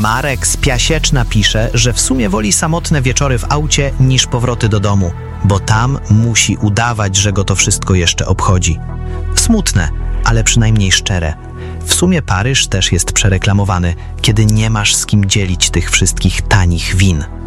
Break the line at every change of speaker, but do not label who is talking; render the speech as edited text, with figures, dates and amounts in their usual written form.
Marek z Piasieczna pisze, że w sumie woli samotne wieczory w aucie niż powroty do domu, bo tam musi udawać, że go to wszystko jeszcze obchodzi. Smutne, ale przynajmniej szczere. W sumie Paryż też jest przereklamowany, kiedy nie masz z kim dzielić tych wszystkich tanich win.